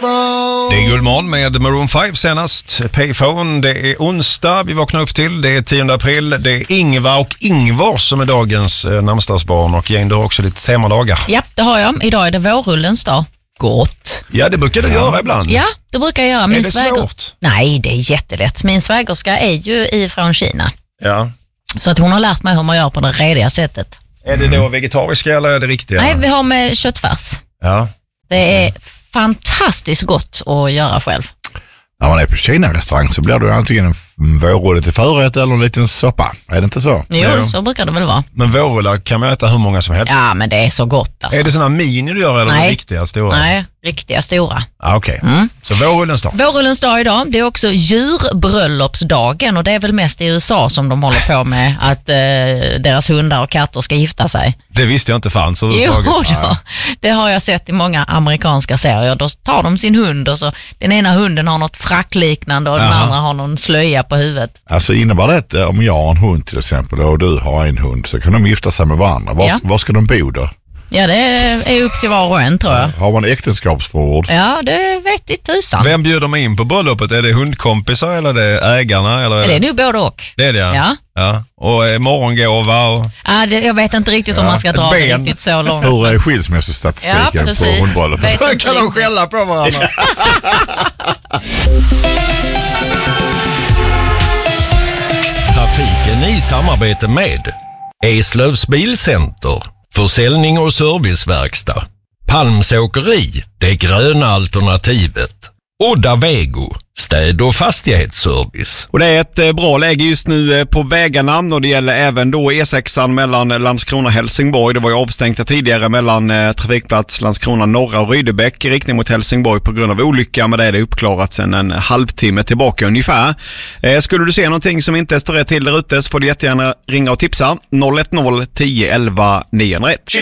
Payphone. Det är Guldmorgon med Maroon 5 senast. Payphone, det är onsdag vi vaknar upp till. Det är 10 april. Det är Ingvar och Ingvar som är dagens namnsdagsbarn. Och Jane, du har också lite temadagar. Ja, det har jag. Idag är det vårrullens dag. Gott. Ja, det brukar du göra ibland. Ja, det brukar jag göra. Är det svårt? Nej, det är jättelätt. Min svägerska är ju ifrån Kina. Ja. Så att hon har lärt mig hur man gör på det rediga sättet. Är det då vegetariska eller är det riktiga? Nej, vi har med köttfärs. Ja. Det är fantastiskt gott att göra själv. När man är på Kina-restaurang så blir det antingen en vårrulle till förrätt eller en liten soppa. Är det inte så? Jo, så brukar det väl vara. Men vårrullar kan man äta hur många som helst. Ja, men det är så gott alltså. Är det såna mini du gör eller Nej. riktiga stora? Nej, riktiga stora. Ah, okej. Så vårrullens dag. Vårrullens dag idag, det är också djurbröllopsdagen och det är väl mest i USA som de håller på med att deras hundar och katter ska gifta sig. Det visste jag inte fanns Jo överhuvudtaget. då, det har jag sett i många amerikanska serier. Då tar de sin hund och så den ena hunden har något frackliknande och den andra har någon slöja på huvudet. Alltså innebär det att om jag har en hund till exempel och du har en hund så kan de gifta sig med varandra. Var ska de bo då? Ja, det är upp till var och en tror jag. Har man äktenskapsförord? Ja, det vet inte tusan. Vem bjuder man in på bröllopet? Är det hundkompisar eller är det ägarna? Eller Det är nog både och. Det är det, Ja. Ja. Och morgongåva och... Ja, jag vet inte riktigt om man ska dra det ben. riktigt så långt. Hur är skilsmässostatistiken Ja, på precis. hundbröllopet? Vet inte Kan de riktigt. skälla på varandra? Trafiken i samarbete med Eslövs Bilcenter, försäljning och serviceverkstad, Palmsåkeri, det gröna alternativet, Odda Vego, städ- och fastighetsservice. Och det är ett bra läge just nu på vägarna och det gäller även då E6 mellan Landskrona och Helsingborg. Det var ju avstängt tidigare mellan trafikplats Landskrona norra och Rydebäck i riktning mot Helsingborg på grund av olycka, men det är det uppklarat sedan en halvtimme tillbaka ungefär. Skulle du se någonting som inte står rätt till där ute så får du jättegärna ringa och tipsa 010 11 901.